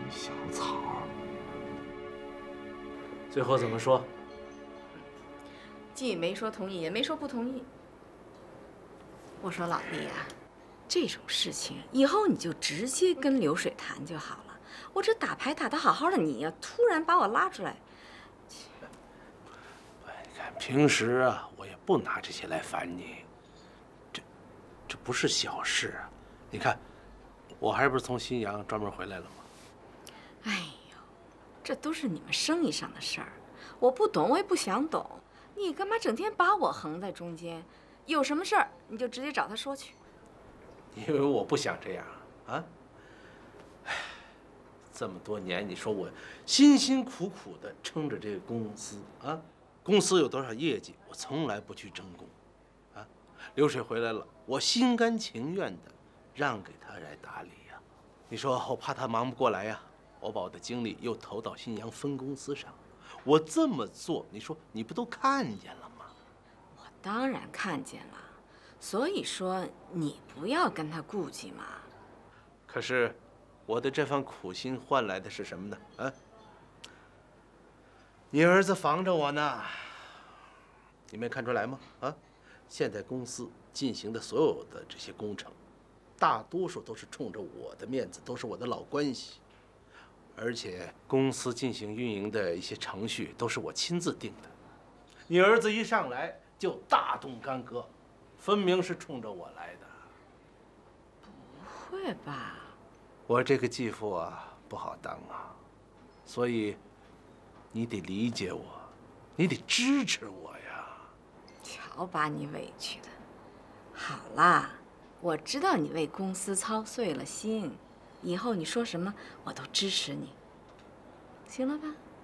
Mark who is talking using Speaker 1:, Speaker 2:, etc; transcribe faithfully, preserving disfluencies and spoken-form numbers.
Speaker 1: 小草。
Speaker 2: 最后怎么说？
Speaker 3: 既没说同意，也没说不同意。我说老弟啊，这种事情以后你就直接跟流水谈就好了。我这打牌打得好好的，你呀突然把我拉出来。
Speaker 2: 你看平时啊，我也不拿这些来烦你。这，这不是小事啊。你看，我还不是从新阳专门回来了吗？
Speaker 3: 哎呦，这都是你们生意上的事儿，我不懂，我也不想懂。你干嘛整天把我横在中间？有什么事儿你就直接找他说去。
Speaker 2: 因为我不想这样啊。哎，这么多年，你说我辛辛苦苦的撑着这个公司啊，公司有多少业绩，我从来不去争功，啊，流水回来了，我心甘情愿的让给他来打理呀。你说我怕他忙不过来呀，我把我的精力又投到新阳分公司上。我这么做，你说你不都看见了吗？
Speaker 3: 我当然看见了，所以说你不要跟他顾忌嘛。
Speaker 2: 可是，我的这番苦心换来的是什么呢？啊，你儿子防着我呢，你没看出来吗？啊，现在公司进行的所有的这些工程，大多数都是冲着我的面子，都是我的老关系。而且公司进行运营的一些程序都是我亲自定的，你儿子一上来就大动干戈，分明是冲着我来的。
Speaker 3: 不会吧？
Speaker 2: 我这个继父啊，不好当啊，所以你得理解我，你得支持我呀。
Speaker 3: 瞧把你委屈的。好啦，我知道你为公司操碎了心。以后你说什么我都支持你，行了吧？